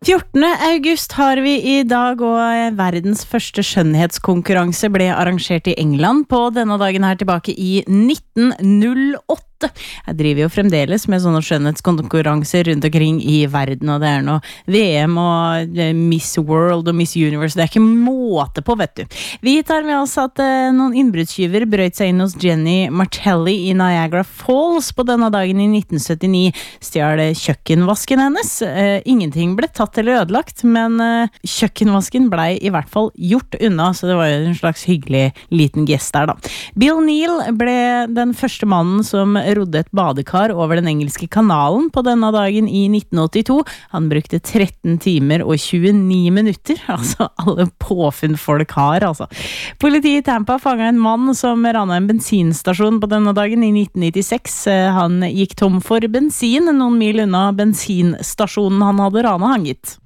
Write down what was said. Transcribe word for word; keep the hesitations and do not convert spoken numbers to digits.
fjortende august har vi i dag, og verdens første skjønnhetskonkurranse ble arrangert i England på denne dagen her tilbake i nitten null åtte. Jeg driver jo fremdeles med sånne skjønnhetskonkurranser rundt omkring i verden, og det er noe V M og Miss World og Miss Universe, det er ikke måte på, vet du. Vi tar med oss at eh, noen innbruddstyver brøt seg inn hos Jenny Martelli i Niagara Falls på denne dagen i nitten syttini, stjal kjøkkenvasken hennes. Eh, ingenting ble tatt eller ødelagt, men eh, kjøkkenvasken ble i hvert fall gjort unna, så det var jo en slags hyggelig liten gest der da. Bill Neal ble den første mannen som rodde et badekar over den engelske kanalen på denne dagen i nitten åttito. Han brukte tretten timer og tjueni minutter, altså alle påfunn folk har, altså. Politiet i Tampa fanget en mann som ranet en bensinstasjon på denne dagen i nitten nittiseks. Han gikk tom for bensin noen mil unna bensinstasjonen han hadde ranet, han gitt.